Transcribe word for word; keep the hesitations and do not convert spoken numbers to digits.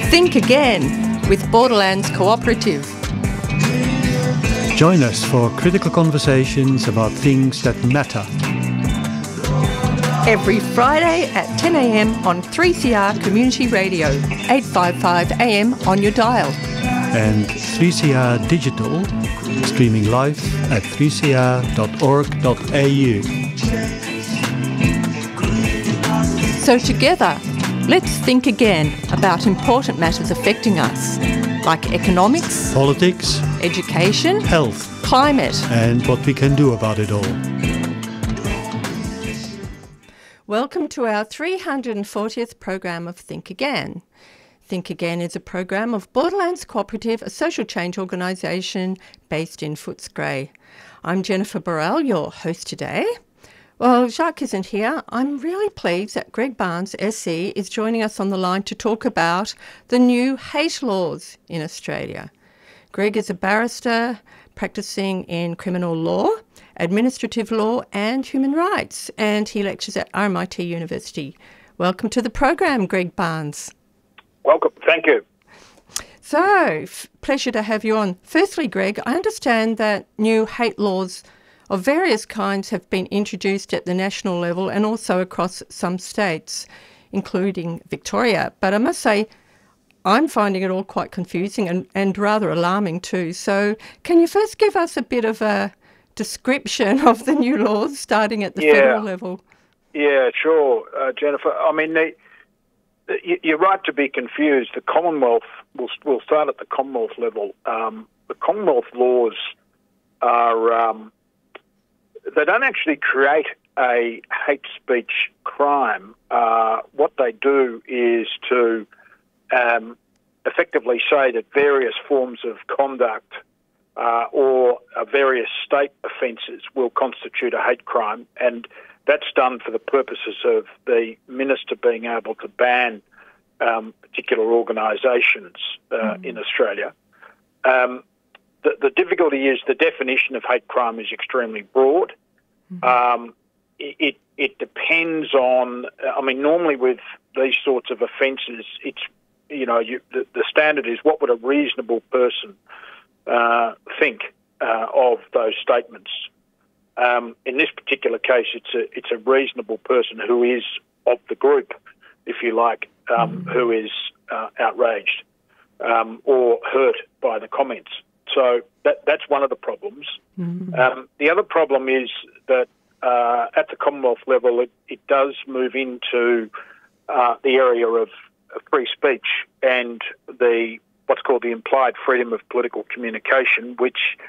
Think Again with Borderlands Cooperative. Join us for critical conversations about things that matter. Every Friday at ten a m on three C R Community Radio, eight fifty-five A M on your dial. And three C R Digital, streaming live at three c r dot org dot a u. So together, let's think again about important matters affecting us, like economics, Politics, education, health, climate, and what we can do about it all. Welcome to our three hundred fortieth program of Think Again. Think Again is a program of Borderlands Cooperative, a social change organisation based in Footscray. I'm Jennifer Burrell, your host today. Well, Jacques isn't here. I'm really pleased that Greg Barnes, S E, is joining us on the line to talk about the new hate laws in Australia. Greg is a barrister practising in criminal law, administrative law and human rights, and he lectures at R M I T University. Welcome to the program, Greg Barnes. Welcome. Thank you. So, f- pleasure to have you on. Firstly, Greg, I understand that new hate laws of various kinds have been introduced at the national level and also across some states, including Victoria. But I must say, I'm finding it all quite confusing and, and rather alarming too. So can you first give us a bit of a description of the new laws starting at the yeah. federal level? Yeah, sure, uh, Jennifer. I mean, the, the, you're right to be confused. The Commonwealth, we'll, we'll start at the Commonwealth level. Um, the Commonwealth laws are... Um, They don't actually create a hate speech crime. Uh, what they do is to um, effectively say that various forms of conduct uh, or uh, various state offences will constitute a hate crime, and that's done for the purposes of the minister being able to ban um, particular organisations uh, mm. in Australia. Um, The, the difficulty is the definition of hate crime is extremely broad. Mm-hmm. Um, it, it it depends on. I mean, normally with these sorts of offences, it's you know you, the, the standard is what would a reasonable person uh, think uh, of those statements. Um, in this particular case, it's a it's a reasonable person who is of the group, if you like, um, mm-hmm. who is uh, outraged um, or hurt by the comments. So that, that's one of the problems. Mm-hmm. Um, the other problem is that uh, at the Commonwealth level, it, it does move into uh, the area of, of free speech and the what's called the implied freedom of political communication, which